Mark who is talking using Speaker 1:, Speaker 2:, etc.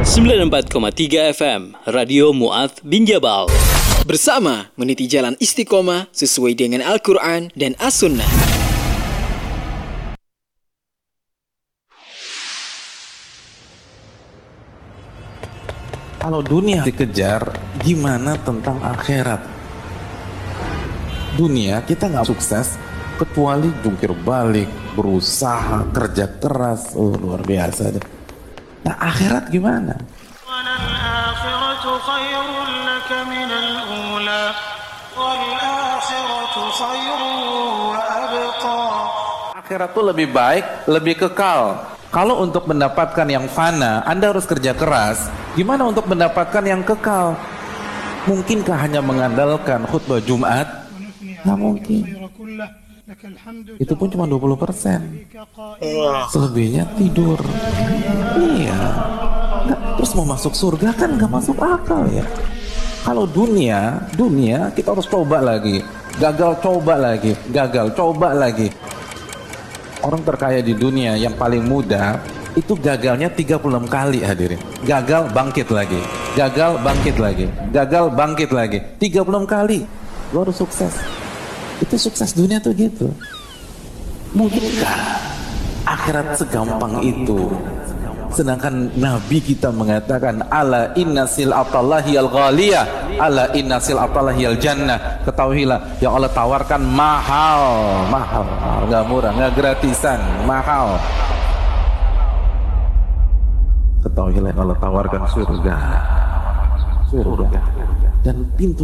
Speaker 1: 94,3 FM Radio Mu'adz bin Jabal.
Speaker 2: Bersama meniti jalan istiqomah sesuai dengan Al-Quran dan As-Sunnah.
Speaker 3: Kalau dunia dikejar, gimana tentang akhirat? Dunia kita nggak sukses kecuali jungkir balik, berusaha, kerja keras, luar biasa deh. Nah akhirat gimana? Akhirat tuh lebih baik, lebih kekal. Kalau untuk mendapatkan yang fana, Anda harus kerja keras. Gimana untuk mendapatkan yang kekal? Mungkinkah hanya mengandalkan khutbah Jumat? Nggak mungkin. Itu pun cuma 20%. Selebihnya tidur. Iya. Terus mau masuk surga kan nggak masuk akal ya. Kalau dunia kita harus coba lagi. Gagal coba lagi. Gagal coba lagi. Orang terkaya di dunia yang paling muda itu gagalnya 36 kali hadirin. Gagal bangkit lagi. Gagal bangkit lagi. Gagal bangkit lagi. 36 kali. Lo harus sukses. Itu sukses dunia tuh gitu. Mungkinkah akhirat segampang itu? Sedangkan Nabi kita mengatakan ala inna sil'atallahi al-ghaliyah, ala inna sil'atallahi al-jannah. Ketahuilah yang Allah tawarkan mahal, nggak murah, nggak gratisan, mahal. Ketahuilah yang Allah tawarkan surga dan pintu